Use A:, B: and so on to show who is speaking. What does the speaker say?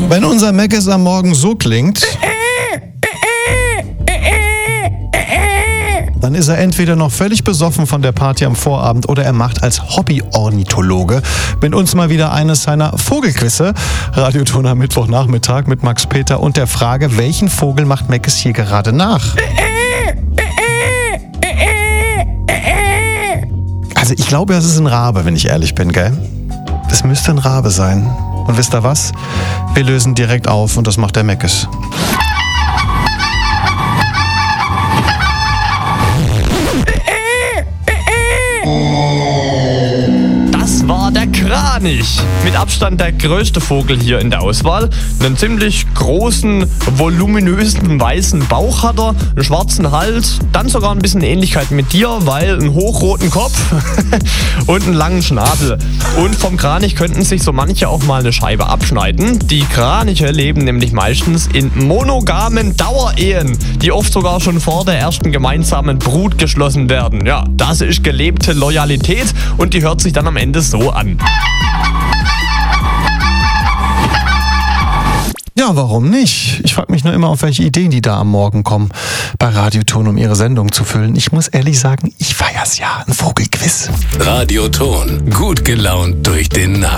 A: Wenn unser Meckes am Morgen so klingt, dann ist er entweder noch völlig besoffen von der Party am Vorabend oder er macht als Hobby-Ornithologe mit uns mal wieder eines seiner Vogelquizze. Radioton am Mittwochnachmittag mit Max Peter und der Frage, welchen Vogel macht Meckes hier gerade nach? Also ich glaube, das ist ein Rabe, wenn ich ehrlich bin, gell? Das müsste ein Rabe sein. Und wisst ihr was? Wir lösen direkt auf und das macht der Meckes.
B: Das war der Kranich. Mit Abstand der größte Vogel hier in der Auswahl. Einen ziemlich großen, voluminösen, weißen Bauch hat er, einen schwarzen Hals, dann sogar ein bisschen Ähnlichkeit mit dir, weil einen hochroten Kopf und einen langen Schnabel. Und vom Kranich könnten sich so manche auch mal eine Scheibe abschneiden. Die Kraniche leben nämlich meistens in monogamen Dauerehen, die oft sogar schon vor der ersten gemeinsamen Brut geschlossen werden. Ja, das ist gelebte Loyalität und die hört sich dann am Ende so an.
A: Ja, warum nicht? Ich frage mich nur immer, auf welche Ideen die da am Morgen kommen, bei Radioton, um ihre Sendung zu füllen. Ich muss ehrlich sagen, ich feier's ja, ein Vogelquiz.
C: Radioton, gut gelaunt durch den Nacht.